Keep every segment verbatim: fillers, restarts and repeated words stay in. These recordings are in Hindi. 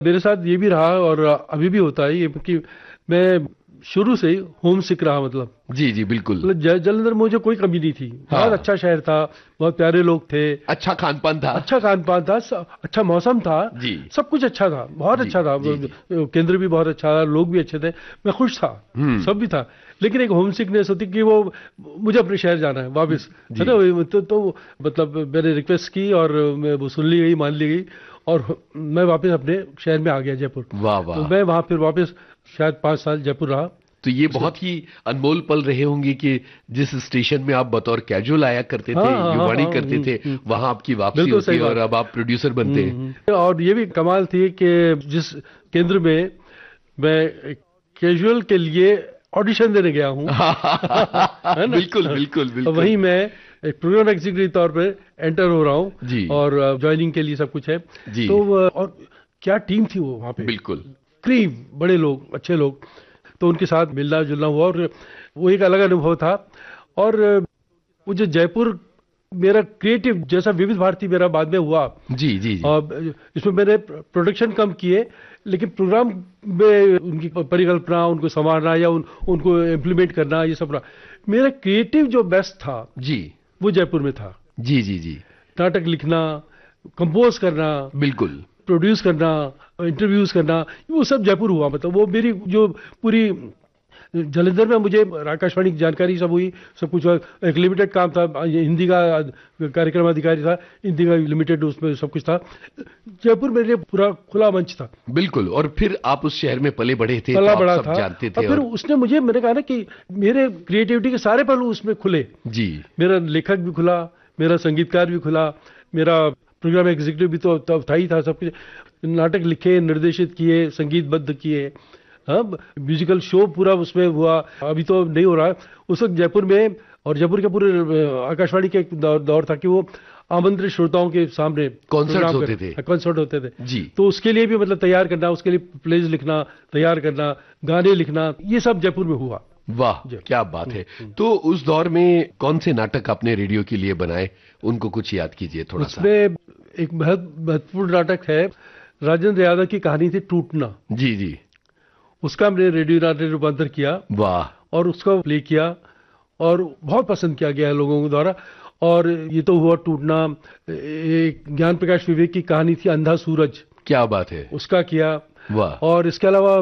मेरे साथ ये भी रहा और अभी भी होता है ये कि मैं शुरू से ही होम सिक रहा, मतलब जी जी बिल्कुल। मतलब ज- जालंधर में मुझे कोई कमी नहीं थी। हाँ। बहुत अच्छा शहर था, बहुत प्यारे लोग थे, अच्छा खान पान था। अच्छा खान पान था, स- अच्छा मौसम था, जी सब कुछ अच्छा था, बहुत जी अच्छा था। जी जी। वो- केंद्र भी बहुत अच्छा था, लोग भी अच्छे थे, मैं खुश था, हम्म। सब भी था। लेकिन एक होम सिकनेस होती कि वो मुझे अपने शहर जाना है वापस, है जी। ना। वो- तो, तो मतलब मैंने रिक्वेस्ट की और मैं वो सुन ली गई, मान ली गई, और मैं वापस अपने शहर में आ गया, जयपुर। वाह तो वाह। मैं वहाँ फिर वापस शायद पाँच साल जयपुर रहा। तो ये उसके बहुत ही अनमोल पल रहे होंगे कि जिस स्टेशन में आप बतौर कैजुअल आया करते हाँ थे, हाँ हाँ युवाणी हाँ, करते हम्म, थे, हम्म, वहां आपकी वापसी बिल्कुल होती सही है और बात। अब आप प्रोड्यूसर बनते हम्म हैं। हम्म। और ये भी कमाल थी कि जिस केंद्र में मैं कैजुअल के लिए ऑडिशन देने गया हूँ है ना, बिल्कुल बिल्कुल और बिल्कुल। वहीं मैं एक प्रोग्राम एग्जीक्यूटिव तौर पे एंटर हो रहा हूँ, जी और ज्वाइनिंग के लिए सब कुछ है। जी तो अ, और क्या टीम थी वो वहाँ पे, बिल्कुल। कई बड़े लोग, अच्छे लोग। तो उनके साथ मिलना जुलना हुआ और वो एक अलग अनुभव था। और अ, वो जो जयपुर मेरा क्रिएटिव जैसा विविध भारती मेरा बाद में हुआ, जी जी जी और इसमें मैंने प्रोडक्शन कम किए, लेकिन प्रोग्राम में उनकी परिकल्पना, उनको संवारना या उन, उनको इम्प्लीमेंट करना, ये सब रहा। मेरा क्रिएटिव जो बेस्ट था जी वो जयपुर में था। जी जी जी नाटक लिखना, कंपोज करना, बिल्कुल। प्रोड्यूस करना, इंटरव्यूज करना, वो सब जयपुर हुआ। मतलब वो मेरी जो पूरी जालंधर में मुझे आकाशवाणी की जानकारी सब हुई, सब कुछ हुआ। एक लिमिटेड काम था, ये हिंदी का कार्यक्रम अधिकारी था, हिंदी का लिमिटेड, उसमें सब कुछ था। जयपुर मेरे लिए पूरा खुला मंच था, बिल्कुल और फिर आप उस शहर में पले बढ़े थे तो पला आप बड़ा सब था। जानते और थे। फिर और उसने मुझे, मैंने कहा ना कि मेरे क्रिएटिविटी के सारे पहलू उसमें खुले। जी मेरा लेखक भी खुला, मेरा संगीतकार भी खुला, मेरा प्रोग्राम एग्जीक्यूटिव भी तो तब था ही था, सब कुछ। नाटक लिखे, निर्देशित किए, संगीतबद्ध किए, हाँ, म्यूजिकल शो पूरा उसमें हुआ। अभी तो नहीं हो रहा है, उस वक्त जयपुर में, और जयपुर के पूरे अ, आकाशवाणी के एक दौर, दौर था कि वो आमंत्रित श्रोताओं के सामने कॉन्सर्ट्स प्रोग्राम होते थे। कर, कॉन्सर्ट होते थे। जी तो उसके लिए भी मतलब तैयार करना, उसके लिए प्लेज लिखना, तैयार करना, गाने लिखना, ये सब जयपुर में हुआ। वाह जी। क्या बात है। हम्म। तो उस दौर में कौन से नाटक आपने रेडियो के लिए बनाए, उनको कुछ याद कीजिए थोड़ा सा। उसमें एक बहुत महत्वपूर्ण नाटक है, राजेंद्र यादव की कहानी थी टूटना। जी जी। उसका हमने रेडियो नाटक रूपांतर किया वाह। और उसका प्ले किया, और बहुत पसंद किया गया है लोगों के द्वारा। और ये तो हुआ टूटना। एक ज्ञान प्रकाश विवेक की कहानी थी अंधा सूरज, क्या बात है। उसका किया। वाह। और इसके अलावा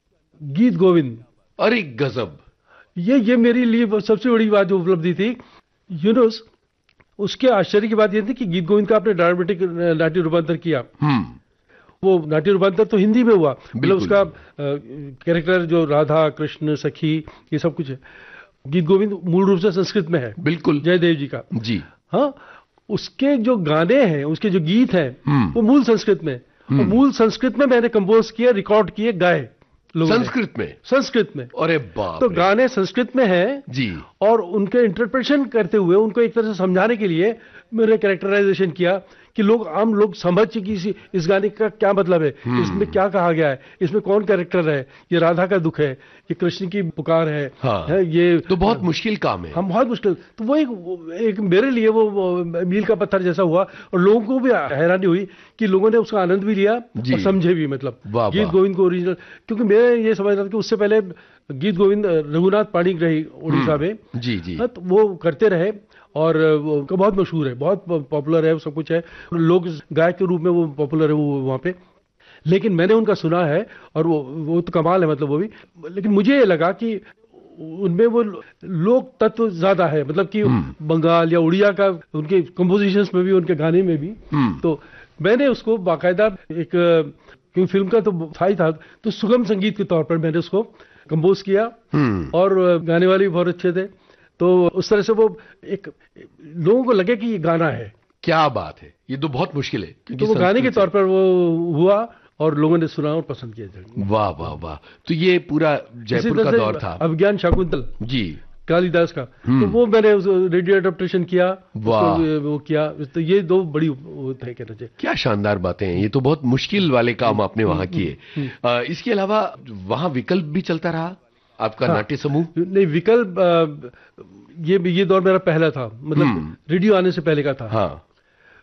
गीत गोविंद, अरे गजब। ये ये मेरे लिए सबसे बड़ी बात जो उपलब्धि थी, यूनुस। उसके आश्चर्य की बात यह थी कि गीत गोविंद का आपने ड्रामेटिक नाट्य रूपांतर किया। हम्म। वो नाट्य रूपांतर तो हिंदी में हुआ, मतलब बिल्कुल। उसका कैरेक्टर जो राधा कृष्ण सखी, ये सब कुछ है। गीत गोविंद मूल रूप से संस्कृत में है, बिल्कुल। जयदेव जी का। जी। हाँ, उसके जो गाने हैं, उसके जो गीत हैं, हम्म। वो मूल संस्कृत में, और हम्म। मूल संस्कृत में मैंने कंपोज किए, रिकॉर्ड किए, गाए लोगों ने, संस्कृत में। संस्कृत में। अरे तो बाप रे। गाने संस्कृत में हैं, जी और उनके इंटरप्रिटेशन करते हुए उनको एक तरह से समझाने के लिए मैंने कैरेक्टराइजेशन किया कि लोग, आम लोग समझ कि इस, इस गाने का क्या मतलब है, इसमें क्या कहा गया है, इसमें कौन कैरेक्टर है, ये राधा का दुख है, ये कृष्ण की पुकार है, हाँ। है ये। तो बहुत मुश्किल काम है। हम बहुत मुश्किल, तो वो एक, वो एक मेरे लिए वो, वो मील का पत्थर जैसा हुआ। और लोगों को भी हैरानी हुई कि लोगों ने उसका आनंद भी लिया जी। और समझे भी, मतलब वाह गीत वाह। गोविंद को ओरिजिनल। क्योंकि मैं ये समझ रहा था कि उससे पहले गीत गोविंद रघुनाथ पाणिग्राही उड़ीसा में, हम्म। जी जी हाँ, तो वो करते रहे, और वो उनका बहुत मशहूर है, बहुत पॉपुलर है, सब कुछ है, लोग गायक के रूप में वो पॉपुलर है वो वहाँ पे। लेकिन मैंने उनका सुना है, और वो वो तो कमाल है, मतलब वो भी। लेकिन मुझे ये लगा कि उनमें वो लोक तत्व ज्यादा है, मतलब कि बंगाल या उड़िया का, उनके कंपोजिशंस में भी, उनके गाने में भी। हम्म। तो मैंने उसको बाकायदा एक, क्योंकि फिल्म का तो था ही था, तो सुगम संगीत के तौर पर मैंने उसको कंपोज किया, हम्म। और गाने वाले भी बहुत अच्छे थे। तो उस तरह से वो एक, लोगों को लगे कि ये गाना है। क्या बात है, ये तो बहुत मुश्किल है क्योंकि तो वो गाने के संस्कृत से- तौर पर वो हुआ, और लोगों ने सुना और पसंद किया। वाह वाह वाह। तो ये पूरा इसी जयपुर तरह का से दौर था। अभिज्ञान शाकुंतल जी। कालिदास का, तो वो मैंने रेडियो एडेप्टेशन किया, वाह। उसको वो किया। तो ये दो बड़ी वो थे, कहना चाहिए। क्या शानदार बातें हैं, ये तो बहुत मुश्किल वाले काम आपने वहां किए। अ, इसके अलावा वहां विकल्प भी चलता रहा आपका हाँ। नाट्य समूह। नहीं, विकल्प अ, ये ये दौर मेरा पहला था, मतलब रेडियो आने से पहले का था। हाँ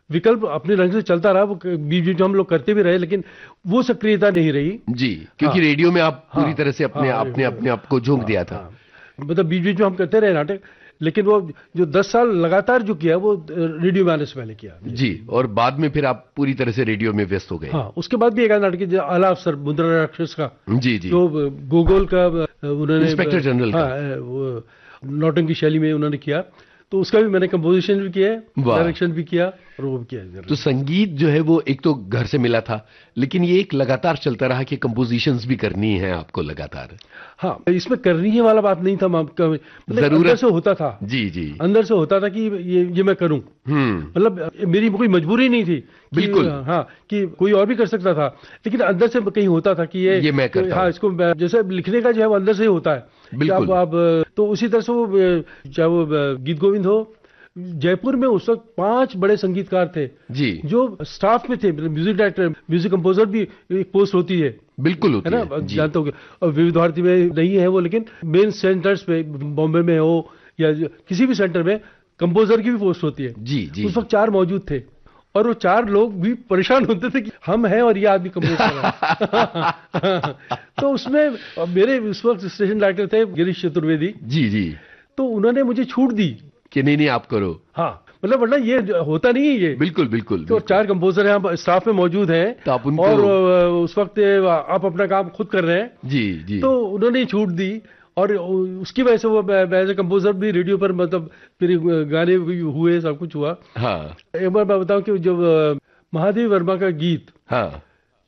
विकल्प अपने रंग से चलता रहा, वो बीच बीच में हम लोग करते भी रहे, लेकिन वो सक्रियता नहीं रही जी, क्योंकि हाँ, रेडियो में आप पूरी हाँ, तरह से अपने हाँ, अपने अपने आप को झोंक हाँ, दिया था। हाँ, मतलब बीच बीच में हम करते रहे नाटक, लेकिन वो जो दस साल लगातार जो किया वो रेडियो में आने से पहले किया जी, और बाद में फिर आप पूरी तरह से रेडियो में व्यस्त हो गए। हाँ, उसके बाद भी एक नाटक जो आला अफसर मुद्रा राक्षस का, जी जी, जो गोगोल का उन्होंने इंस्पेक्टर जनरल का, हाँ, वो नौटंकी शैली में उन्होंने किया, तो उसका भी मैंने कंपोजिशन भी किया है, डायरेक्शन भी किया और वो भी किया। तो संगीत जो है वो एक तो घर से मिला था, लेकिन ये एक लगातार चलता रहा कि कंपोजिशंस भी करनी है आपको लगातार। हाँ, इसमें करनी है वाला बात नहीं था, मतलब अंदर से होता था। जी जी, अंदर से होता था कि ये ये मैं करूं, मतलब मेरी कोई मजबूरी नहीं थी। बिल्कुल, हाँ, कि कोई और भी कर सकता था, लेकिन अंदर से कहीं होता था कि ये ये मैं करता हाँ, इसको जैसे लिखने का जो है वो अंदर से ही होता है। बिल्कुल, आप तो उसी तरह से वो चाहे वो गीत गोविंद हो, जयपुर में उस वक्त पांच बड़े संगीतकार थे जी, जो स्टाफ में थे, म्यूजिक डायरेक्टर, म्यूजिक कंपोजर भी एक पोस्ट होती है, बिल्कुल होती है ना, जानते होंगे। और विविध भारती में नहीं है वो, लेकिन मेन सेंटर्स पे बॉम्बे में हो या किसी भी सेंटर में कंपोजर की भी पोस्ट होती है जी जी। उस वक्त चार मौजूद थे, और वो चार लोग भी परेशान होते थे कि हम हैं और ये आदमी कंपोज कर रहा है। तो उसमें मेरे उस वक्त स्टेशन डायरेक्टर थे गिरीश चतुर्वेदी जी जी, तो उन्होंने मुझे छूट दी कि नहीं नहीं आप करो। हाँ, मतलब वरना ये होता नहीं है ये। बिल्कुल बिल्कुल, तो चार कंपोजर हैं स्टाफ में मौजूद हैं, तो आप उनको, और उस वक्त आप अपना काम खुद कर रहे हैं जी जी, तो उन्होंने छूट दी, और उसकी वजह से वो एज ए कंपोजर भी रेडियो पर, मतलब फिर गाने भी हुए, सब कुछ हुआ। हाँ, एक बार मैं बताऊं कि जब महादेव वर्मा का गीत, हाँ,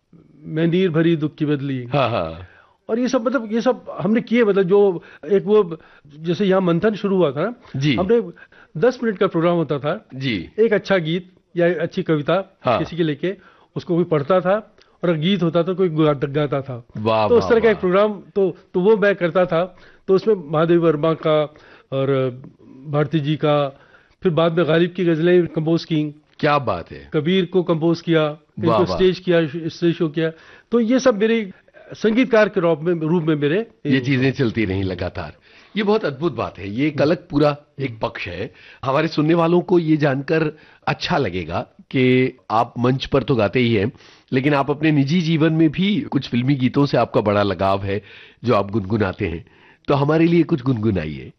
मैं नीर भरी दुख की बदली, हाँ हाँ, और ये सब, मतलब ये सब हमने किए, मतलब जो एक वो जैसे यहाँ मंथन शुरू हुआ था ना जी, हमने दस मिनट का प्रोग्राम होता था जी, एक अच्छा गीत या अच्छी कविता हाँ, किसी के लेके उसको कोई पढ़ता था, और गीत होता था कोई गाता था, तो उस तरह का एक प्रोग्राम, तो तो वो मैं करता था। तो उसमें महादेव वर्मा का और भारती जी का, फिर बाद में गालिब की गजलें कंपोज की। क्या बात है। कबीर को कंपोज किया, इनको स्टेज किया, स्टेज शो किया। तो ये सब मेरे संगीतकार के रूप में रूप में मेरे ये चीजें चलती रही लगातार। ये बहुत अद्भुत बात है, ये एक अलग पूरा एक पक्ष है। हमारे सुनने वालों को ये जानकर अच्छा लगेगा कि आप मंच पर तो गाते ही हैं, लेकिन आप अपने निजी जीवन में भी कुछ फिल्मी गीतों से आपका बड़ा लगाव है जो आप गुनगुनाते हैं। तो हमारे लिए कुछ गुनगुनाइए।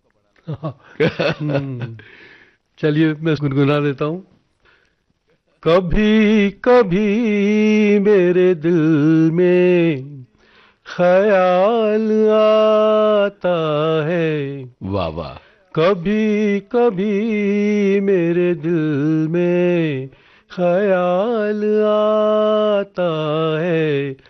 चलिए मैं गुनगुना देता हूँ। कभी कभी मेरे दिल में ख्याल आता है, वाह वाह। कभी कभी मेरे दिल में ख्याल आता है,